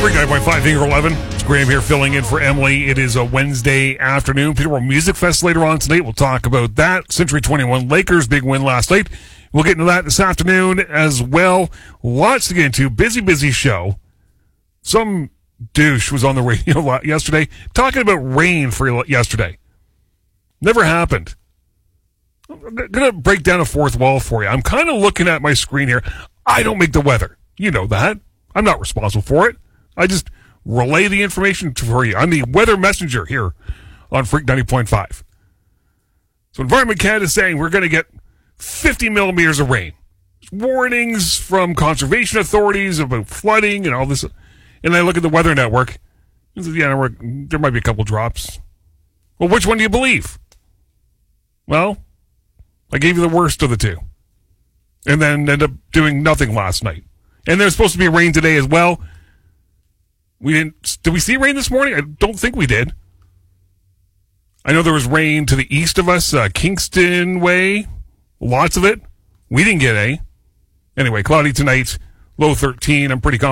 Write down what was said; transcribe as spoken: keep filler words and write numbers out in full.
Freak nine point five, Finger eleven. It's Graham here filling in for Emily. It is a Wednesday afternoon. Peterborough Music Fest later on tonight. We'll talk about that. Century twenty-one Lakers, big win last night. We'll get into that this afternoon as well. Lots to get into. Busy, busy show. Some douche was on the radio yesterday talking about rain for yesterday. Never happened. I'm going to break down a fourth wall for you. I'm kind of looking at my screen here. I don't make the weather. You know that. I'm not responsible for it. I just relay the information for you. I'm the weather messenger here on Freak ninety point five. So Environment Canada is saying we're going to get fifty millimeters of rain. Warnings from conservation authorities about flooding and all this. And I look at the Weather Network. And say, yeah, there might be a couple drops. Well, which one do you believe? Well, I gave you the worst of the two. And then ended up doing nothing last night. And there's supposed to be rain today as well. We didn't. Did we see rain this morning? I don't think we did. I know there was rain to the east of us, uh, Kingston way. Lots of it. We didn't get any. Anyway, cloudy tonight, low thirteen. I'm pretty confident.